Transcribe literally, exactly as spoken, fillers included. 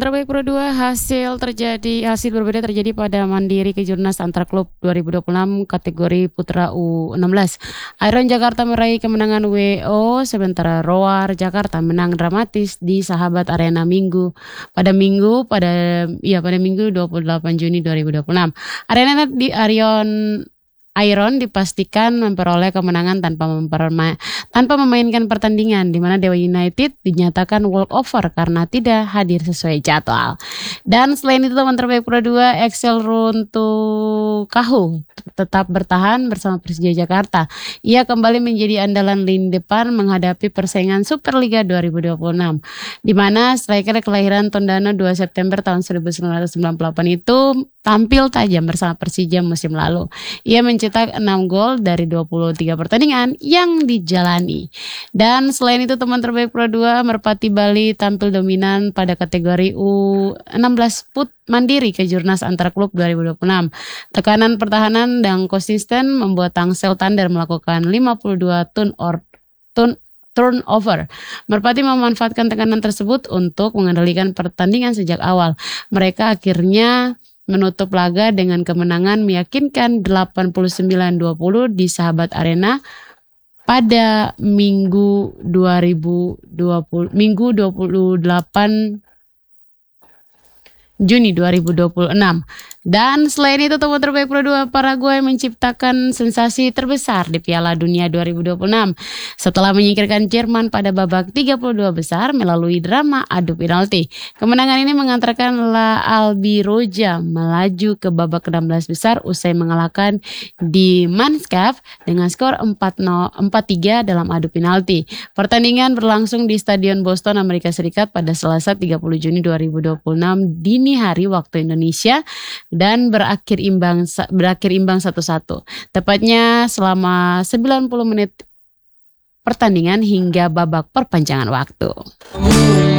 Teman terbaik Pro dua, hasil terjadi hasil berbeda terjadi pada Mandiri Kejurnas Antar Klub dua ribu dua puluh enam kategori Putra U enam belas. Iron Jakarta meraih kemenangan W O, sementara Roar Jakarta menang dramatis di Sahabat Arena Minggu pada Minggu pada ya pada Minggu dua puluh delapan Juni dua ribu dua puluh enam. Arena di Arion Iron dipastikan memperoleh kemenangan tanpa memperma- tanpa memainkan pertandingan, di mana Dewa United dinyatakan walkover karena tidak hadir sesuai jadwal. Dan selain itu teman terbaik Pro dua, Excel Runtukahu tetap bertahan bersama Persija Jakarta. Ia kembali menjadi andalan lini depan menghadapi persaingan Superliga dua ribu dua puluh enam, di mana striker kelahiran Tondano dua September tahun seribu sembilan ratus sembilan puluh delapan itu tampil tajam bersama Persija musim lalu. Ia mencetak enam gol dari dua puluh tiga pertandingan yang dijalani. Dan selain itu teman terbaik Pro dua, Merpati Bali tampil dominan pada kategori U enam belas Put Mandiri Kejurnas Antar Klub dua ribu dua puluh enam. Tekanan pertahanan dan konsisten membuat Tangsel Thunder melakukan lima puluh dua turn or turn turnover. Merpati memanfaatkan tekanan tersebut untuk mengendalikan pertandingan sejak awal. Mereka akhirnya menutup laga dengan kemenangan meyakinkan delapan puluh sembilan dua puluh di Sahabat Arena pada Minggu dua ribu dua puluh Minggu dua puluh delapan Juni dua ribu dua puluh enam. Dan selain itu teman terbaik Pro dua, Paraguay menciptakan sensasi terbesar di Piala Dunia dua ribu dua puluh enam setelah menyingkirkan Jerman pada babak tiga puluh dua besar melalui drama adu penalti. Kemenangan ini mengantarkan La Albiroja melaju ke babak enam belas besar usai mengalahkan di Manskaf dengan skor empat nol empat tiga dalam adu penalti. Pertandingan berlangsung di Stadion Boston, Amerika Serikat pada Selasa tiga puluh Juni dua ribu dua puluh enam dini hari waktu Indonesia dan berakhir imbang berakhir imbang satu satu. Tepatnya selama sembilan puluh menit pertandingan hingga babak perpanjangan waktu.